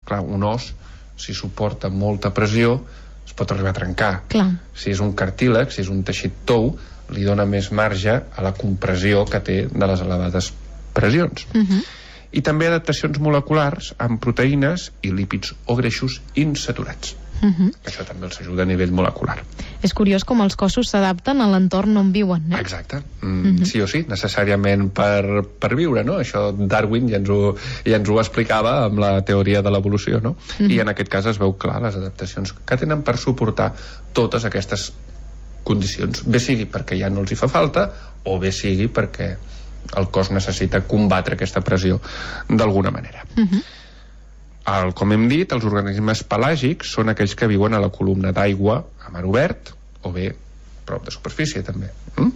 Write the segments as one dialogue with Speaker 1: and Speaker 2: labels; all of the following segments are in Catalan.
Speaker 1: Clar, un os, si suporta molta pressió, es pot arribar a trencar.
Speaker 2: Clar.
Speaker 1: Si és un cartílag, si és un teixit tou, li dona més marge a la compressió que té de les elevades pressions. I també adaptacions moleculars amb proteïnes i lípids o greixos insaturats. Això també els ajuda a nivell molecular.
Speaker 2: És curiós com els cossos s'adapten a l'entorn on viuen, eh?
Speaker 1: Exacte. Sí o sí, necessàriament per viure, no? Això Darwin ja ens ho explicava amb la teoria de l'evolució, no? I en aquest cas es veu clar les adaptacions que tenen per suportar totes aquestes condicions, bé sigui perquè ja no els hi fa falta o bé sigui perquè el cos necessita combatre aquesta pressió d'alguna manera. Com hem dit, els organismes pelàgics són aquells que viuen a la columna d'aigua a mar obert o bé prop de superfície també.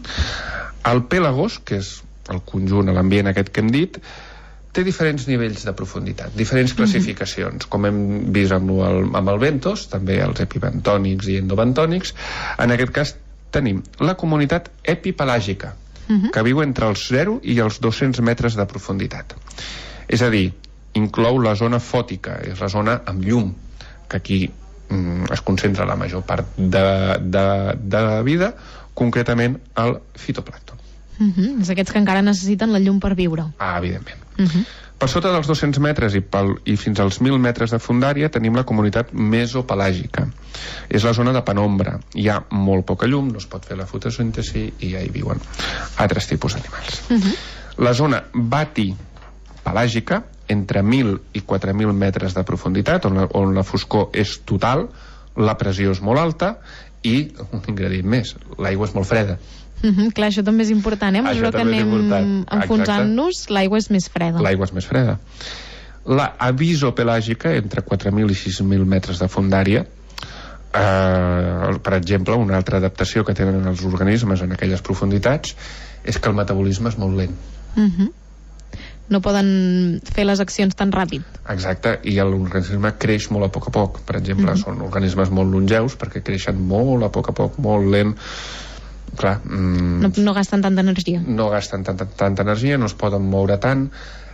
Speaker 1: El pèlagos, que és el conjunt, l'ambient aquest que hem dit, té diferents nivells de profunditat, diferents classificacions, com hem vist amb el bentos, també els epibentònics i endobentònics. En aquest cas tenim la comunitat epipelàgica, que viu entre els 0 i els 200 metres de profunditat. És a dir, inclou la zona fòtica, és la zona amb llum, que aquí es concentra la major part de la vida, concretament el fitoplàncton.
Speaker 2: És aquests que encara necessiten la llum per viure.
Speaker 1: Evidentment. Per sota dels 200 metres i fins als 1.000 metres de fondària tenim la comunitat mesopelàgica. És la zona de penombra. Hi ha molt poca llum, no es pot fer la fotosíntesi i ja hi viuen altres tipus d'animals. La zona batipelàgica, entre 1.000 i 4.000 metres de profunditat, on la foscor és total, la pressió és molt alta i, un ingredient més, l'aigua és molt freda.
Speaker 2: Clar, això també és important, a mesura que anem enfonsant-nos, l'aigua és més freda.
Speaker 1: L'aigua és més freda. La abisopelàgica, entre 4.000 i 6.000 metres de fondària, per exemple, una altra adaptació que tenen els organismes en aquelles profunditats és que el metabolisme és molt lent.
Speaker 2: No poden fer les accions tan ràpid.
Speaker 1: Exacte, i l'organisme creix molt a poc. Per exemple, són organismes molt longeus perquè creixen molt a poc, molt lent. Clar,
Speaker 2: no gasten tanta energia.
Speaker 1: No gasten tanta energia, no es poden moure tant,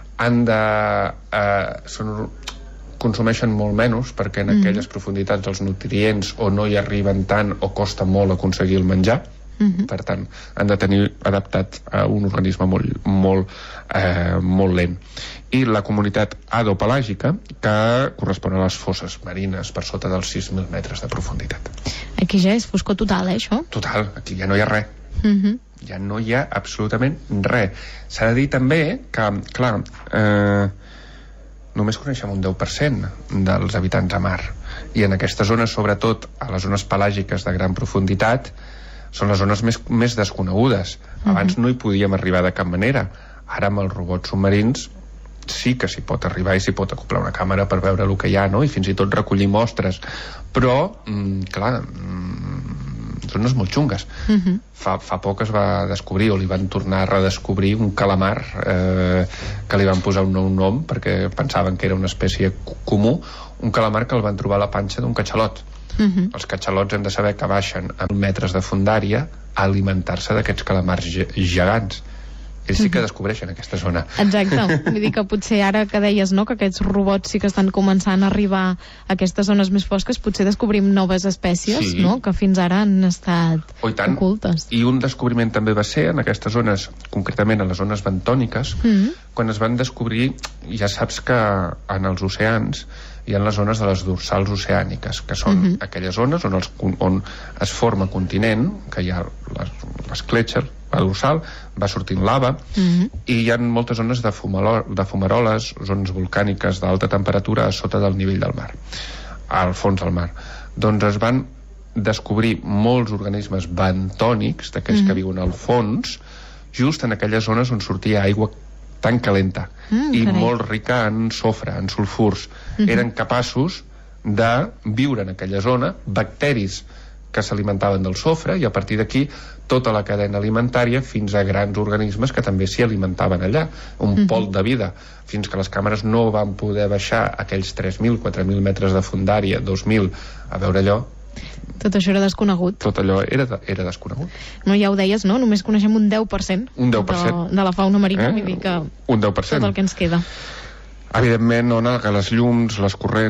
Speaker 1: consumeixen molt menys perquè en aquelles profunditats els nutrients o no hi arriben tant o costa molt aconseguir el menjar. Per tant, han de tenir adaptat a un organisme molt lent. I la comunitat adopelàgica, que correspon a les fosses marines per sota dels 6.000 metres de profunditat.
Speaker 2: Aquí ja és foscor total, això?
Speaker 1: Total, aquí ja no hi ha res. Ja no hi ha absolutament res. S'ha de dir també que, clar, només coneixem un 10% dels habitants a mar. I en aquestes zones, sobretot a les zones pelàgiques de gran profunditat, són les zones més desconegudes. Abans no hi podíem arribar de cap manera. Ara amb els robots submarins sí que s'hi pot arribar i s'hi pot acoplar una càmera per veure el que hi ha, no? I fins i tot recollir mostres. Però, clar, zones molt xungues. Fa poc es va descobrir, o li van tornar a redescobrir un calamar que li van posar un nou nom perquè pensaven que era una espècie comú, un calamar que el van trobar a la panxa d'un catxalot. Els catxalots hem de saber que baixen a metres de fondària a alimentar-se d'aquests calamars gegants. Ells sí que descobreixen aquesta zona.
Speaker 2: Exacte, vull dir que potser ara que deies, no?, que aquests robots sí que estan començant a arribar a aquestes zones més fosques, potser descobrim noves espècies, no?, que fins ara han estat ocultes.
Speaker 1: I un descobriment també va ser en aquestes zones, concretament en les zones bentòniques, quan es van descobrir, ja saps que en els oceans hi ha les zones de les dorsals oceàniques, que són aquelles zones on es forma continent, que hi ha l'escletxa, la dorsal, va sortint lava, i hi ha moltes zones de fumaroles, zones volcàniques d'alta temperatura a sota del nivell del mar, al fons del mar. Doncs es van descobrir molts organismes bentònics, d'aquells que viuen al fons, just en aquelles zones on sortia aigua tan calenta i molt rica en sofre, en sulfurs. Eren capaços de viure en aquella zona bacteris que s'alimentaven del sofre, i a partir d'aquí tota la cadena alimentària fins a grans organismes que també s'hi alimentaven allà, un pol de vida, fins que les càmeres no van poder baixar aquells 3.000, 4.000 metres de fondària, 2.000, a veure allò.
Speaker 2: Tot això era desconegut.
Speaker 1: Tot allò era desconegut.
Speaker 2: No, ja ho deies, no? Només coneixem un 10%, de la fauna marina, vull dir que
Speaker 1: un 10%.
Speaker 2: tot el que ens queda.
Speaker 1: Evidentment, Ona, que les llums, les corrents,